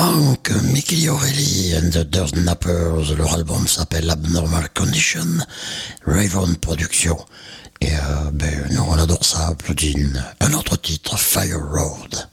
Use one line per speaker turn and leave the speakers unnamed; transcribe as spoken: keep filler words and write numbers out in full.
Frank Migliorelli and the Dirt Nappers. Leur album s'appelle Abnormal Condition, Raven Productions. Et euh, ben, nous on adore ça, Claudine. Un autre titre, Fire Road.